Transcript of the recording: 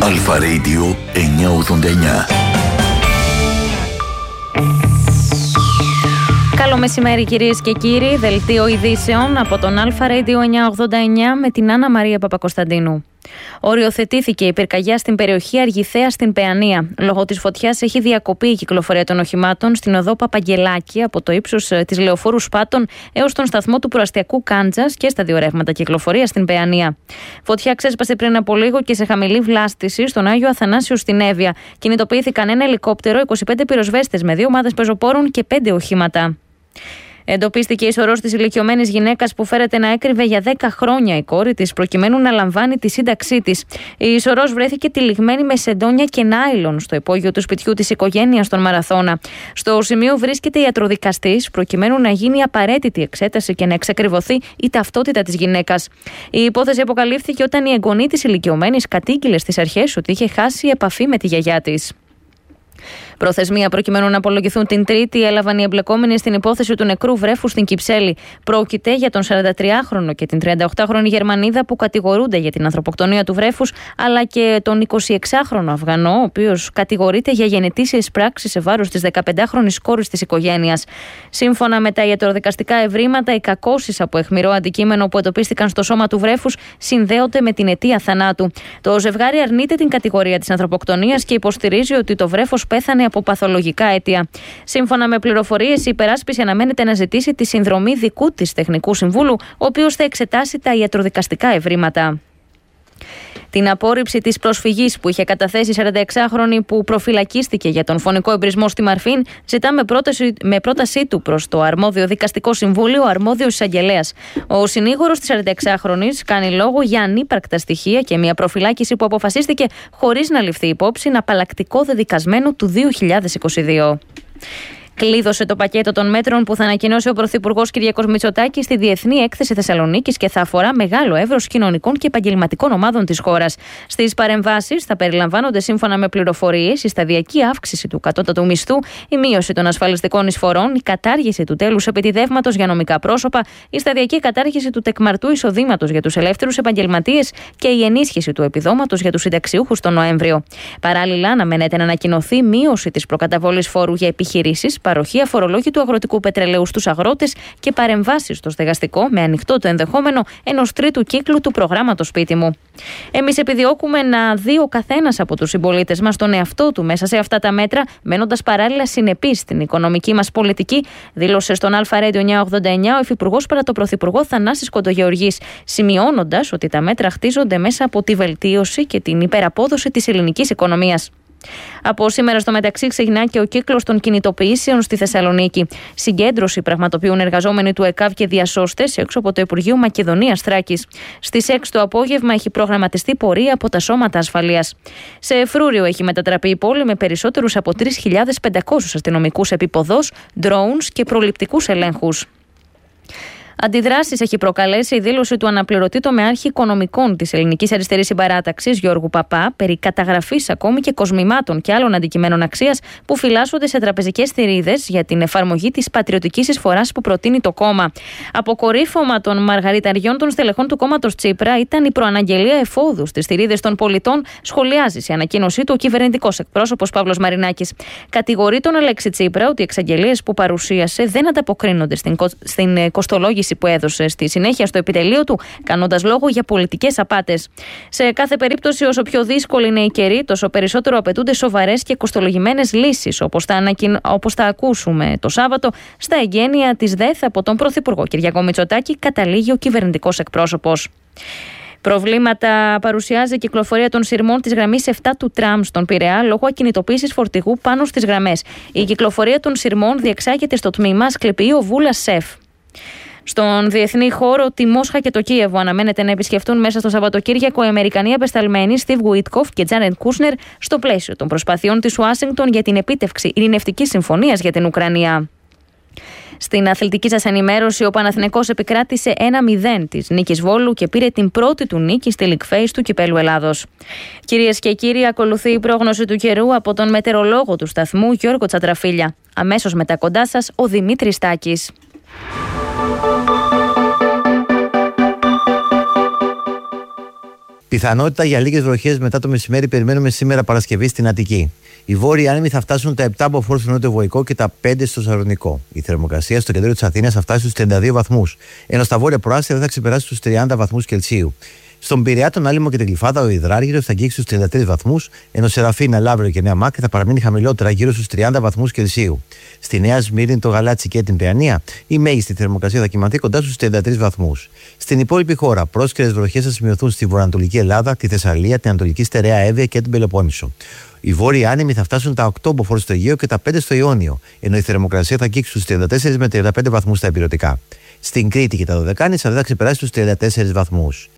Αλφα Radio 989. Καλό μεσημέρι κυρίες και κύριοι, δελτίο ειδήσεων από τον Αλφα Radio 989 με την Άννα Μαρία Παπακοσταντίνου. Οριοθετήθηκε η πυρκαγιά στην περιοχή Αργιθέα στην Παιανία. Λόγω της φωτιάς έχει διακοπεί η κυκλοφορία των οχημάτων στην οδό Παπαγγελάκη από το ύψος της Λεωφόρου Σπάτων έως τον σταθμό του προαστιακού Κάντζας και στα δύο ρεύματα κυκλοφορία στην Παιανία. Φωτιά ξέσπασε πριν από λίγο και σε χαμηλή βλάστηση στον Άγιο Αθανάσιο στην Εύβοια. Κινητοποιήθηκαν ένα ελικόπτερο, 25 πυροσβέστες με 2 ομάδες πεζοπόρων και 5 οχήματα. Εντοπίστηκε η σωρός της ηλικιωμένης γυναίκας που φέρεται να έκρυβε για 10 χρόνια η κόρη της προκειμένου να λαμβάνει τη σύνταξή της. Η σωρός βρέθηκε τυλιγμένη με σεντόνια και νάιλον στο υπόγειο του σπιτιού της οικογένειας στον Μαραθώνα. Στο σημείο βρίσκεται ιατροδικαστής προκειμένου να γίνει απαραίτητη εξέταση και να εξακριβωθεί η ταυτότητα της γυναίκας. Η υπόθεση αποκαλύφθηκε όταν η εγγονή της ηλικιωμένης κατήγγειλε στις αρχές ότι είχε χάσει επαφή με τη γιαγιά της. Προθεσμία προκειμένου να απολογηθούν την Τρίτη έλαβαν οι εμπλεκόμενοι στην υπόθεση του νεκρού βρέφου στην Κυψέλη. Πρόκειται για τον 43χρονο και την 38χρονη Γερμανίδα που κατηγορούνται για την ανθρωποκτονία του βρέφους, αλλά και τον 26χρονο Αφγανό, ο οποίος κατηγορείται για γενετήσιες πράξεις σε βάρος της 15χρονης κόρης της οικογένειας. Σύμφωνα με τα ιατροδικαστικά ευρήματα, οι κακώσεις από αιχμηρό αντικείμενο που εντοπίστηκαν στο σώμα του βρέφους συνδέονται με την αιτία θανάτου. Το ζευγάρι αρνείται την κατηγορία της ανθρωποκτονίας και υποστηρίζει ότι το βρέφος πέθανε από παθολογικά αίτια. Σύμφωνα με πληροφορίες, η υπεράσπιση αναμένεται να ζητήσει τη συνδρομή δικού της τεχνικού συμβούλου, ο οποίος θα εξετάσει τα ιατροδικαστικά ευρήματα. Την απόρριψη της προσφυγής που είχε καταθέσει η 46χρονη που προφυλακίστηκε για τον φωνικό εμπρισμό στη Μαρφίν, ζητά με πρότασή του προς το αρμόδιο δικαστικό συμβούλιο ο αρμόδιος εισαγγελέας. Ο συνήγορος της 46χρονης κάνει λόγο για ανύπαρκτα στοιχεία και μια προφυλάκηση που αποφασίστηκε χωρίς να ληφθεί υπόψη απαλλακτικό δεδικασμένο του 2022. Κλείδωσε το πακέτο των μέτρων που θα ανακοινώσει ο Πρωθυπουργός Κυριάκος Μητσοτάκης στη Διεθνή Έκθεση Θεσσαλονίκης και θα αφορά μεγάλο εύρος κοινωνικών και επαγγελματικών ομάδων της χώρας. Στις παρεμβάσεις θα περιλαμβάνονται, σύμφωνα με πληροφορίες, η σταδιακή αύξηση του κατώτατου μισθού, η μείωση των ασφαλιστικών εισφορών, η κατάργηση του τέλους επιτιδεύματος για νομικά πρόσωπα, η σταδιακή κατάργηση του τεκμαρτού εισοδήματος για τους ελεύθερους επαγγελματίες και η ενίσχυση του επιδόματος για τους συνταξιούχους τον Νοέμβριο. Παράλληλα, αναμένεται να ανακοινωθεί μείωση της προκαταβολής φόρου για επιχειρήσεις, παροχή αφορολόγητου αγροτικού πετρελαίου στους αγρότες και παρεμβάσεις στο στεγαστικό, με ανοιχτό το ενδεχόμενο ενός τρίτου κύκλου του προγράμματος Σπίτι μου. Εμείς επιδιώκουμε να δει ο καθένας από τους συμπολίτες μας τον εαυτό του μέσα σε αυτά τα μέτρα, μένοντας παράλληλα συνεπείς στην οικονομική μας πολιτική, δήλωσε στον Αλφα Radio 989 ο Υφυπουργός παρά το Πρωθυπουργό Θανάσης Κοντογεωργής, σημειώνοντας ότι τα μέτρα χτίζονται μέσα από τη βελτίωση και την υπεραπόδοση της ελληνικής οικονομίας. Από σήμερα στο μεταξύ ξεκινά και ο κύκλος των κινητοποιήσεων στη Θεσσαλονίκη. Συγκέντρωση πραγματοποιούν εργαζόμενοι του ΕΚΑΒ και διασώστες έξω από το Υπουργείο Μακεδονίας Θράκης. Στις 6 το απόγευμα έχει προγραμματιστεί πορεία από τα σώματα ασφαλείας. Σε φρούριο έχει μετατραπεί η πόλη με περισσότερους από 3.500 αστυνομικούς επίποδος, drones και προληπτικούς ελέγχους. Αντιδράσεις έχει προκαλέσει η δήλωση του αναπληρωτή τομεάρχη οικονομικών της Ελληνικής Αριστερής Συμπαράταξης, Γιώργου Παπά, περί καταγραφής ακόμη και κοσμημάτων και άλλων αντικειμένων αξίας που φυλάσσονται σε τραπεζικές θηρίδες για την εφαρμογή της πατριωτικής εισφοράς που προτείνει το κόμμα. Αποκορύφωμα των μαργαριταριών των στελεχών του κόμματος Τσίπρα ήταν η προαναγγελία εφόδου στις θηρίδες των πολιτών, σχολιάζει σε ανακοίνωσή του ο κυβερνητικός εκπρόσωπος Παύλος Μαρινάκης. Κατηγορεί τον Αλέξη Τσίπρα ότι οι εξαγγελίες που παρουσίασε δεν ανταποκρίνονται στην κοστολόγηση που έδωσε στη συνέχεια στο επιτελείο του, κάνοντας λόγο για πολιτικές απάτες. Σε κάθε περίπτωση, όσο πιο δύσκολη είναι η καιρή, τόσο περισσότερο απαιτούνται σοβαρές και κοστολογημένες λύσεις, όπως θα ακούσουμε το Σάββατο στα εγγένεια της ΔΕΘ από τον Πρωθυπουργό Κυριάκο Μητσοτάκη, καταλήγει ο κυβερνητικός εκπρόσωπος. Προβλήματα παρουσιάζει η κυκλοφορία των σειρμών της γραμμής 7 του τραμ στον Πειραιά λόγω ακινητοποίησης φορτηγού πάνω στις γραμμές. Η κυκλοφορία των σειρμών διεξάγεται στο τμήμα Ασκληπιείο Βούλα ΣΕΦ. Στον διεθνή χώρο, τη Μόσχα και το Κίεβο αναμένεται να επισκεφτούν μέσα στο Σαββατοκύριακο οι Αμερικανοί απεσταλμένοι Στιβ Γουίτκοφ και Τζάρεντ Κούσνερ στο πλαίσιο των προσπαθειών της Ουάσιγκτον για την επίτευξη ειρηνευτικής συμφωνίας για την Ουκρανία. Στην αθλητική σας ενημέρωση, ο Παναθηναϊκός επικράτησε 1-0 της νίκης Βόλου και πήρε την πρώτη του νίκη στη League Phase του Κυπέλλου Ελλάδος. Κυρίες και κύριοι, ακολουθεί η πρόγνωση του καιρού από τον μετεωρολόγο του σταθμού Γιώργο Τσατραφίλια. Αμέσως μετά κοντά σας ο Δημήτρης Τάκης. Πιθανότητα για λίγες βροχές μετά το μεσημέρι περιμένουμε σήμερα Παρασκευή στην Αττική. Οι βόρειοι άνεμοι θα φτάσουν τα 7 μποφόρ στο νότιο-βορεικό και τα 5 στο Σαλονικό. Η θερμοκρασία στο κέντρο της Αθήνας θα φτάσει στους 32 βαθμούς, ενώ στα βόρεια προάστια δεν θα ξεπεράσει τους 30 βαθμούς Κελσίου. Στον Πειραιά, τον Άλυμο και την Γλυφάδα, ο Υδράργυρος θα αγγίξει στους 33 βαθμούς, ενώ Σεραφίνα, Λαύριο και Νέα Μάκρη θα παραμείνει χαμηλότερα, γύρω στους 30 βαθμούς Κελσίου. Στη Νέα Σμύρνη, το Γαλάτσι και την Παιανία, η μέγιστη θερμοκρασία θα κυμανθεί κοντά στους 33 βαθμούς. Στην υπόλοιπη χώρα, πρόσκαιρες βροχές θα σημειωθούν στη βορειοανατολική Ελλάδα, τη Θεσσαλία, την Ανατολική Στερεά Εύβοια και την Πελοπόννησο. Οι βόρειοι άνεμοι θα φτάσουν τα 8 μποφόρ στο Αιγαίο και τα 5 στο Ιόνιο, ενώ η θερμοκρασία θα αγγίξει στους 34 με 35 βαθμούς στα ηπειρωτικά. Στην Κρήτη και τα Δωδεκάνησα δεν θα ξεπεράσει τους 34 βαθμούς.